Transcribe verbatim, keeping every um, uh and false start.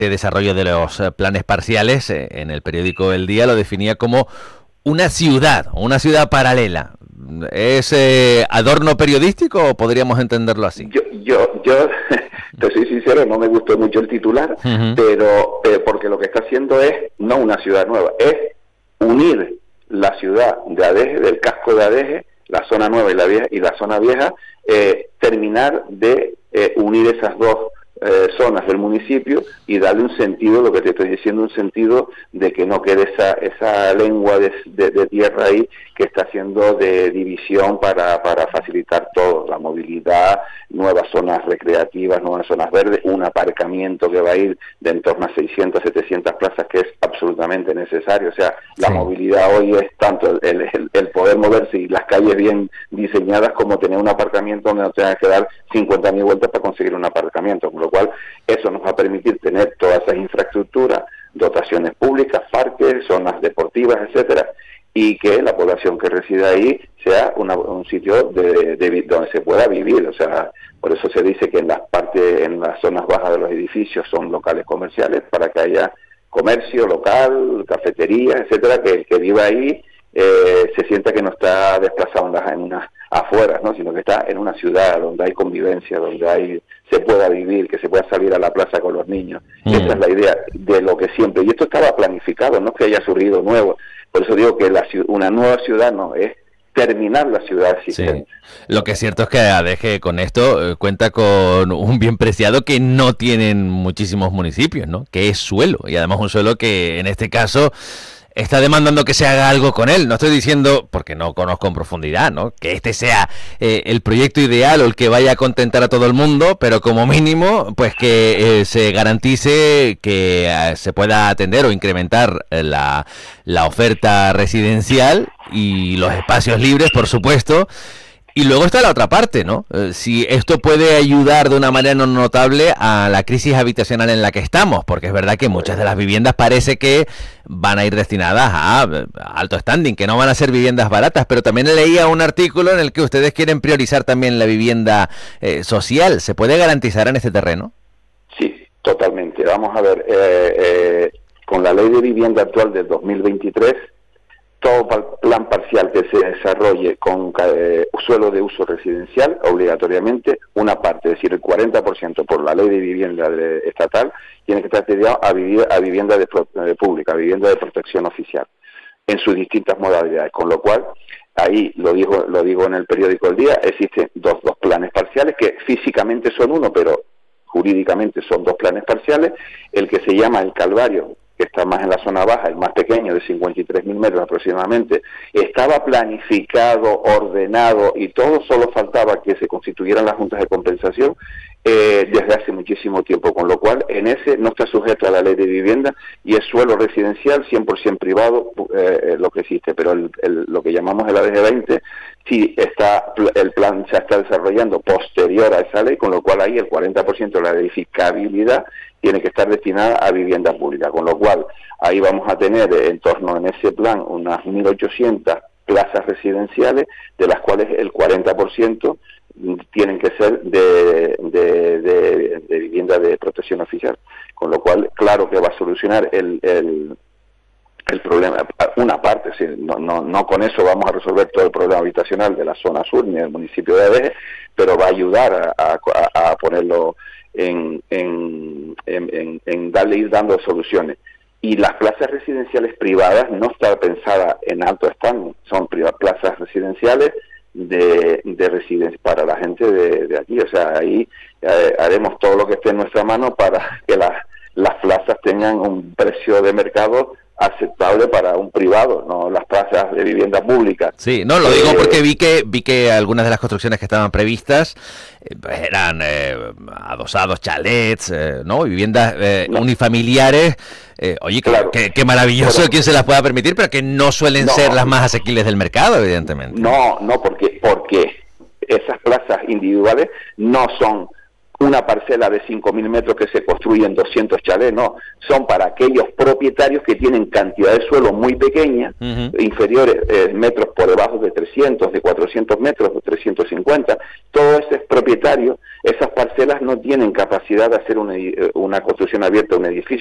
este desarrollo de los eh, planes parciales, eh, en el periódico El Día lo definía como una ciudad, una ciudad paralela. ¿Es eh, adorno periodístico o podríamos entenderlo así? Yo, yo, yo te soy sincero, no me gustó mucho el titular, uh-huh. pero eh, porque lo que está haciendo es no una ciudad nueva, es unir la ciudad de Adeje, del casco de Adeje, la zona nueva y la vieja y la zona vieja, eh, terminar de eh, unir esas dos eh, zonas del municipio y darle un sentido, lo que te estoy diciendo, un sentido de que no quede esa esa lengua de, de, de tierra ahí que está haciendo de división para, para facilitar todo, la movilidad, nuevas zonas recreativas, nuevas zonas verdes, un aparcamiento que va a ir de en torno a seiscientas, setecientas plazas, que es absolutamente necesario. O sea, la sí. movilidad hoy es tanto el, el, el poder moverse y las calles bien diseñadas como tener un aparcamiento donde no tengas que dar cincuenta mil vueltas para conseguir un aparcamiento, con lo cual eso nos va a permitir tener todas esas infraestructuras, dotaciones públicas, parques, zonas deportivas, etcétera, y que la población que reside ahí sea una, un sitio de, de, donde se pueda vivir. O sea, por eso se dice que en las partes, en las zonas bajas de los edificios son locales comerciales, para que haya comercio local, cafetería, etcétera, que el que viva ahí eh, se sienta que no está desplazado en, las, en unas afueras, ¿no?, sino que está en una ciudad donde hay convivencia, donde hay se pueda vivir, que se pueda salir a la plaza con los niños. Mm. Esa es la idea de lo que siempre, y esto estaba planificado, no es que haya surgido nuevo. Por eso digo que la, una nueva ciudad no es terminar la ciudad existente. Sí. Lo que es cierto es que Adeje con esto eh, cuenta con un bien preciado que no tienen muchísimos municipios, ¿no?, que es suelo, y además un suelo que en este caso está demandando que se haga algo con él. No estoy diciendo, porque no conozco en profundidad, ¿no?, que este sea eh, el proyecto ideal o el que vaya a contentar a todo el mundo, pero como mínimo, pues que eh, se garantice que eh, se pueda atender o incrementar eh, la, la oferta residencial y los espacios libres, por supuesto. Y luego está la otra parte, ¿no? Eh, si esto puede ayudar de una manera no notable a la crisis habitacional en la que estamos, porque es verdad que muchas de las viviendas parece que van a ir destinadas a, a alto standing, que no van a ser viviendas baratas, pero también leía un artículo en el que ustedes quieren priorizar también la vivienda eh, social. ¿Se puede garantizar en este terreno? Sí, totalmente. Vamos a ver, eh, eh, con la ley de vivienda actual del dos mil veintitrés, todo plan parcial que se desarrolle con eh, suelo de uso residencial, obligatoriamente, una parte, es decir, el cuarenta por ciento por la ley de vivienda de, estatal, tiene que estar destinado a, vivir, a vivienda de, de pública, a vivienda de protección oficial, en sus distintas modalidades. Con lo cual, ahí lo digo, lo digo en el periódico El Día, existen dos, dos planes parciales que físicamente son uno, pero jurídicamente son dos planes parciales. El que se llama El Calvario, que está más en la zona baja, el más pequeño, de cincuenta y tres mil metros aproximadamente, estaba planificado, ordenado, y todo, solo faltaba que se constituyeran las juntas de compensación eh, desde hace muchísimo tiempo, con lo cual en ese no está sujeto a la ley de vivienda y es suelo residencial cien por ciento privado eh, lo que existe, pero el, el, lo que llamamos el A D G veinte, sí está, el plan se está desarrollando posterior a esa ley, con lo cual ahí el cuarenta por ciento de la edificabilidad tiene que estar destinada a vivienda pública, con lo cual ahí vamos a tener en torno en ese plan unas mil ochocientas plazas residenciales, de las cuales el cuarenta por ciento tienen que ser de, de, de, de vivienda de protección oficial, con lo cual claro que va a solucionar el, el, el problema, una parte, sí, no, no, no con eso vamos a resolver todo el problema habitacional de la zona sur ni del municipio de Adeje, pero va a ayudar a, a, a ponerlo en, en, en, en, en darle, ir dando soluciones. Y las plazas residenciales privadas no está pensada en alto standing, son privadas, plazas residenciales de, de residencia para la gente de, de aquí. O sea, ahí eh, haremos todo lo que esté en nuestra mano para que las, las plazas tengan un precio de mercado aceptable para un privado, no las plazas de vivienda pública. Sí, no, lo eh, digo porque vi que vi que algunas de las construcciones que estaban previstas eh, eran eh, adosados, chalets, eh, no, viviendas eh, no. unifamiliares. Eh, oye, claro. qué, qué maravilloso pero, quien se las pueda permitir, pero que no suelen no, ser las más asequibles del mercado, evidentemente. No, no, porque porque esas plazas individuales no son una parcela de cinco mil metros que se construyen doscientos chalés, no, son para aquellos propietarios que tienen cantidad de suelo muy pequeña, uh-huh. inferiores, eh, metros por debajo de trescientos, de cuatrocientos metros, de trescientos cincuenta, todos esos propietarios, esas parcelas no tienen capacidad de hacer una, una construcción abierta, un edificio.